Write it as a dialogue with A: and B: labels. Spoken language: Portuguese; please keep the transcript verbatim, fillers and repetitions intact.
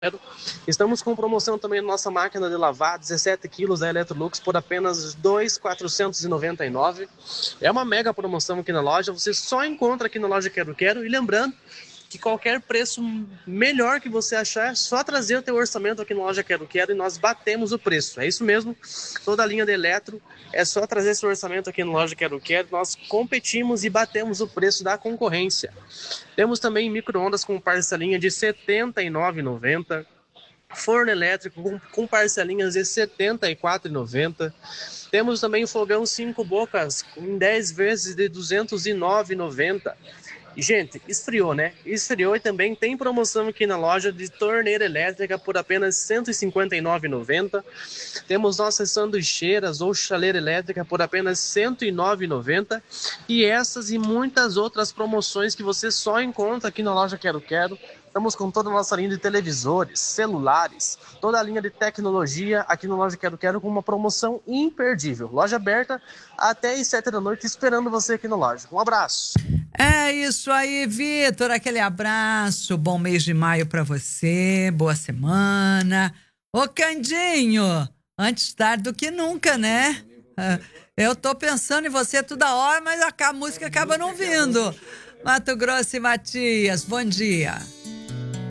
A: Estamos com promoção também na nossa máquina de lavar, dezessete quilos da Electrolux por apenas dois mil quatrocentos e noventa e nove reais. É uma mega promoção aqui na loja, você só encontra aqui na loja Quero Quero. E lembrando que qualquer preço melhor que você achar, é só trazer o teu orçamento aqui na loja Quero Quero e nós batemos o preço. É isso mesmo, toda a linha de eletro, é só trazer seu orçamento aqui na loja Quero Quero, nós competimos e batemos o preço da concorrência. Temos também micro-ondas com parcelinha de setenta e nove reais e noventa centavos, forno elétrico com, com parcelinhas de setenta e quatro reais e noventa centavos. Temos também fogão cinco bocas em dez vezes de duzentos e nove reais e noventa centavos. Gente, esfriou, né? Esfriou e também tem promoção aqui na loja de torneira elétrica por apenas cento e cinquenta e nove reais e noventa centavos. Temos nossas sanduicheiras ou chaleira elétrica por apenas cento e nove reais e noventa centavos. E essas e muitas outras promoções que você só encontra aqui na loja Quero Quero. Estamos com toda a nossa linha de televisores, celulares, toda a linha de tecnologia aqui na loja Quero Quero com uma promoção imperdível. Loja aberta até às sete da noite, esperando você aqui na loja. Um abraço!
B: É isso aí, Vitor, aquele abraço, bom mês de maio pra você, boa semana. Ô Candinho, antes tarde do que nunca, né? Eu tô pensando em você toda hora, mas a música acaba não vindo. Mato Grosso e Matias, bom dia.